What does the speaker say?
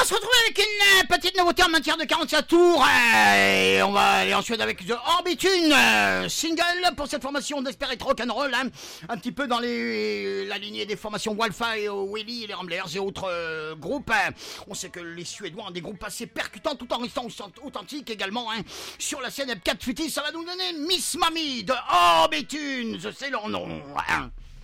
se retrouve avec une petite nouveauté en matière de 45 tours. Et on va aller en Suède avec The Orbitune, single pour cette formation Desperate Rock'n'Roll, hein, un petit peu dans la lignée des formations Wildfire, Willy, les Ramblers et autres groupes. On sait que les Suédois ont des groupes assez percutants tout en restant authentiques également. Hein. Sur la scène F4 Futis, ça va nous donner Miss Mamie de Orbitune, c'est leur nom. Hein.